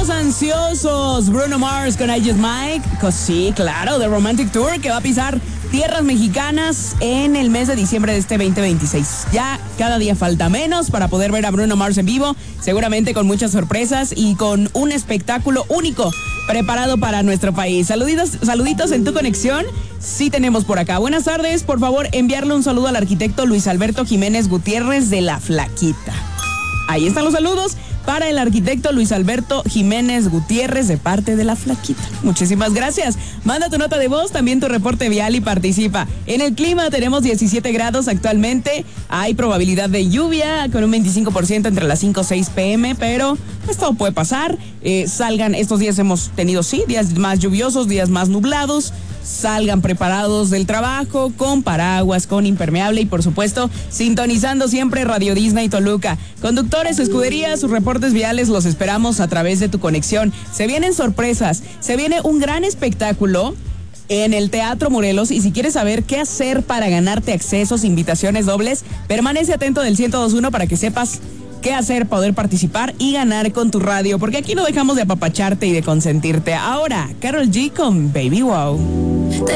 Estamos ansiosos. Bruno Mars con I Just Mike. Sí, claro, The Romantic Tour que va a pisar tierras mexicanas en el mes de diciembre de este 2026. Ya cada día falta menos para poder ver a Bruno Mars en vivo, seguramente con muchas sorpresas y con un espectáculo único preparado para nuestro país. Saluditos en tu conexión. Sí tenemos por acá. Buenas tardes, por favor enviarle un saludo al arquitecto Luis Alberto Jiménez Gutiérrez de La Flaquita. Ahí están los saludos para el arquitecto Luis Alberto Jiménez Gutiérrez de parte de La Flaquita. Muchísimas gracias. Manda tu nota de voz, también tu reporte vial y participa. En el clima tenemos 17 grados actualmente. Hay probabilidad de lluvia con un 25% entre las 5 y 6 p.m., pero pues todo puede pasar. Salgan, estos días hemos tenido, sí, días más lluviosos, días más nublados. Salgan preparados del trabajo, con paraguas, con impermeable y por supuesto sintonizando siempre Radio Disney Toluca. Conductores, escuderías, sus reportes viales los esperamos a través de tu conexión. Se vienen sorpresas, se viene un gran espectáculo en el Teatro Morelos y si quieres saber qué hacer para ganarte accesos, invitaciones dobles, permanece atento del 102.1 para que sepas qué hacer, poder participar y ganar con tu radio, porque aquí no dejamos de apapacharte y de consentirte. Ahora, Karol G con Baby Wow.